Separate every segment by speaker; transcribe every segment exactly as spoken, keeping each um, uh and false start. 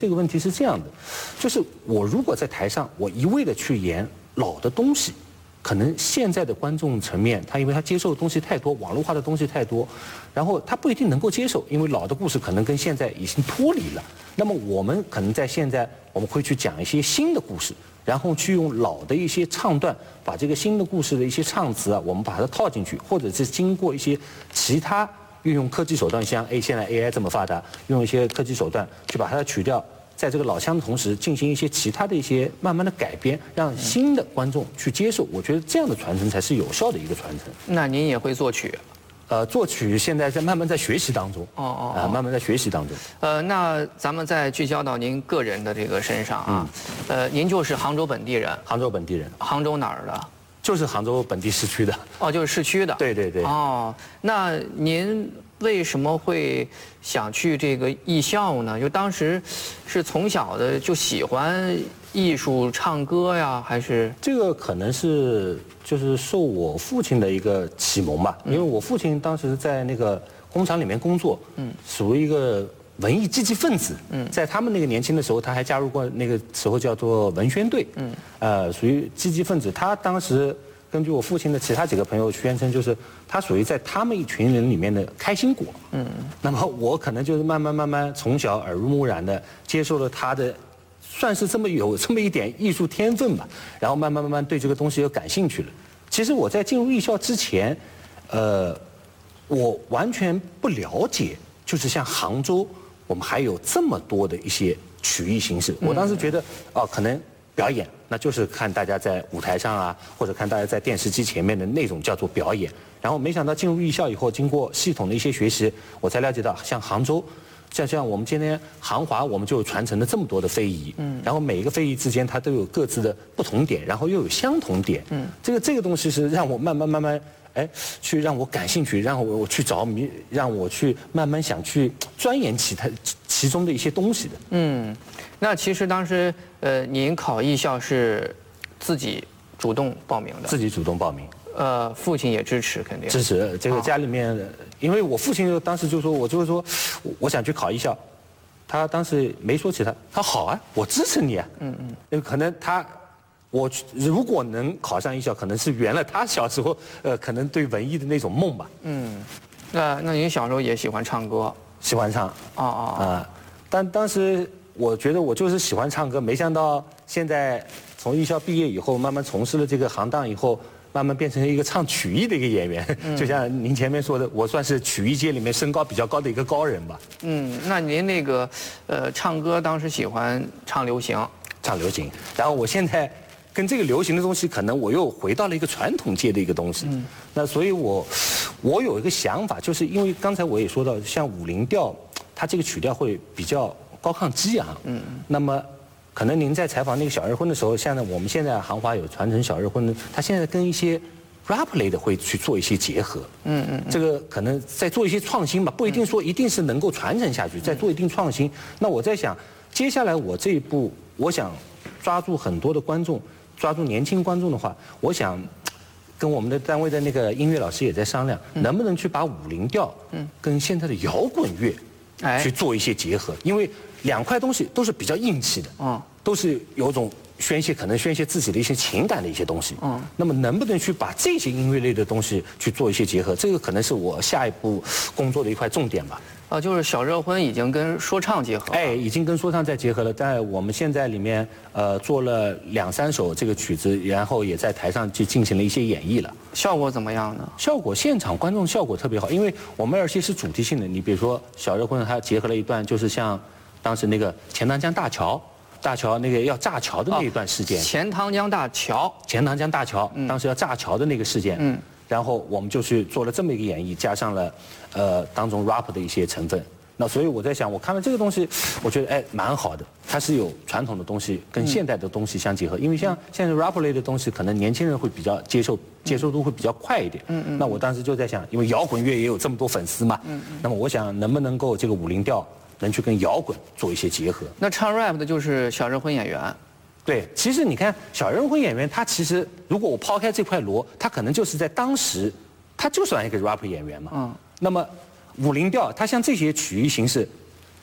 Speaker 1: 这个问题是这样的，就是我如果在台上，我一味的去演老的东西，可能现在的观众层面，他因为他接受的东西太多，网络化的东西太多，然后他不一定能够接受，因为老的故事可能跟现在已经脱离了。那么我们可能在现在，我们会去讲一些新的故事，然后去用老的一些唱段，把这个新的故事的一些唱词啊，我们把它套进去，或者是经过一些其他。运用科技手段，像 A 现在 A I 这么发达，用一些科技手段去把它取掉，在这个老腔的同时，进行一些其他的一些慢慢的改编，让新的观众去接受。我觉得这样的传承才是有效的一个传承。
Speaker 2: 那您也会作曲？
Speaker 1: 呃，作曲现在在慢慢在学习当中。
Speaker 2: 哦哦。
Speaker 1: 啊，慢慢在学习当中。
Speaker 2: 呃，那咱们再聚焦到您个人的这个身上啊，呃，您就是杭州本地人。
Speaker 1: 杭州本地人。
Speaker 2: 杭州哪儿的？
Speaker 1: 就是杭州本地市区的。
Speaker 2: 哦，就是市区的。
Speaker 1: 对对对。
Speaker 2: 哦，那您为什么会想去这个艺校呢？就当时是从小的就喜欢艺术、唱歌呀，还是？
Speaker 1: 这个可能是就是受我父亲的一个启蒙吧，因为我父亲当时在那个工厂里面工作，嗯，属于一个文艺积极分子，嗯，在他们那个年轻的时候，他还加入过那个时候叫做文宣队，嗯，呃，属于积极分子。他当时根据我父亲的其他几个朋友宣称，就是他属于在他们一群人里面的开心果，嗯，那么我可能就是慢慢慢慢从小耳濡目染的接受了他的，算是这么有这么一点艺术天分吧，然后慢慢慢慢对这个东西又感兴趣了。其实我在进入艺校之前，呃，我完全不了解，就是像杭州。我们还有这么多的一些曲艺形式，我当时觉得，哦，可能表演，那就是看大家在舞台上啊，或者看大家在电视机前面的那种叫做表演。然后没想到进入艺校以后，经过系统的一些学习，我才了解到，像杭州，像像我们今天杭华，我们就传承了这么多的非遗，嗯，然后每一个非遗之间它都有各自的不同点，然后又有相同点，嗯，这个这个东西是让我慢慢慢慢。哎，去让我感兴趣，让我我去着迷，让我去慢慢想去钻研其他其中的一些东西的。
Speaker 2: 嗯，那其实当时呃，您考艺校是自己主动报名的？
Speaker 1: 自己主动报名。
Speaker 2: 呃，父亲也支持，肯定
Speaker 1: 支持。这个家里面，哦、因为我父亲当时就说，我就是说，我想去考艺校，他当时没说起他，他好啊，我支持你啊。嗯嗯。因为可能他。我如果能考上艺校，可能是圆了他小时候呃可能对文艺的那种梦吧。嗯，
Speaker 2: 那那您小时候也喜欢唱歌？
Speaker 1: 喜欢唱。哦哦。啊，但当时我觉得我就是喜欢唱歌，没想到现在从艺校毕业以后，慢慢从事了这个行当以后，慢慢变成了一个唱曲艺的一个演员。嗯。就像您前面说的，我算是曲艺界里面身高比较高的一个高人吧。
Speaker 2: 嗯，那您那个呃唱歌当时喜欢唱流行？
Speaker 1: 唱流行，然后我现在。跟这个流行的东西，可能我又回到了一个传统界的一个东西。嗯。那所以我，我有一个想法，就是因为刚才我也说到，像五零调，它这个曲调会比较高亢激昂。嗯。那么，可能您在采访那个小日婚的时候，像我们现在杭华有传承小日婚的，它现在跟一些 rap 类的会去做一些结合。嗯嗯。这个可能在做一些创新吧，不一定说一定是能够传承下去，在做一定创新。那我在想，接下来我这一步，我想抓住很多的观众。抓住年轻观众的话，我想跟我们的单位的那个音乐老师也在商量，嗯、能不能去把五零调跟现在的摇滚乐去做一些结合，因为两块东西都是比较硬气的，嗯，都是有种宣泄，可能宣泄自己的一些情感的一些东西，嗯，那么能不能去把这些音乐类的东西去做一些结合，这个可能是我下一步工作的一块重点吧。
Speaker 2: 啊，就是小热婚已经跟说唱结合了。
Speaker 1: 哎，已经跟说唱在结合了。在我们现在里面，呃，做了两三首这个曲子，然后也在台上去进行了一些演绎了。
Speaker 2: 效果怎么样呢？
Speaker 1: 效果，现场观众效果特别好，因为我们而且是主题性的。你比如说小热婚，它结合了一段，就是像当时那个钱塘江大桥，大桥那个要炸桥的那一段事件。
Speaker 2: 哦、钱塘江大桥。
Speaker 1: 钱塘江大桥，嗯、当时要炸桥的那个事件。嗯。然后我们就去做了这么一个演绎，加上了，呃，当中 rap 的一些成分。那所以我在想，我看了这个东西，我觉得哎蛮好的，它是有传统的东西跟现代的东西相结合。因为像现在 rap 类的东西，可能年轻人会比较接受，接受度会比较快一点。嗯嗯。那我当时就在想，因为摇滚乐也有这么多粉丝嘛，嗯嗯。那么我想能不能够这个五零调能去跟摇滚做一些结合？
Speaker 2: 那唱 rap 的就是小热婚演员。
Speaker 1: 对，其实你看小热婚演员，他其实如果我抛开这块锣，他可能就是在当时，他就算一个 rap 演员嘛。嗯。那么五零调，他像这些曲艺形式，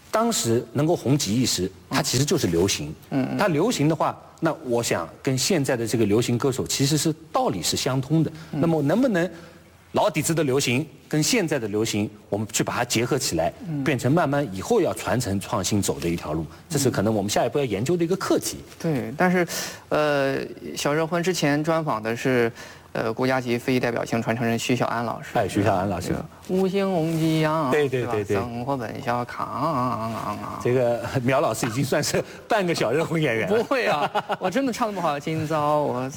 Speaker 1: 当时能够红极一时，它其实就是流行。嗯，它流行的话，那我想跟现在的这个流行歌手其实是道理是相通的。那么能不能老底子的流行跟现在的流行，我们去把它结合起来，变成慢慢以后要传承创新走的一条路，这是可能我们下一步要研究的一个课题。
Speaker 2: 对，但是，呃，小热婚之前专访的是。呃，国家级非遗代表性传承人徐小安老师。
Speaker 1: 哎，徐小安老师。
Speaker 2: 五星红旗扬，
Speaker 1: 对对对对。
Speaker 2: 生活本小康。
Speaker 1: 这个苗老师已经算是半个小热婚演员了。
Speaker 2: 不会啊，我真的唱的不好。今早我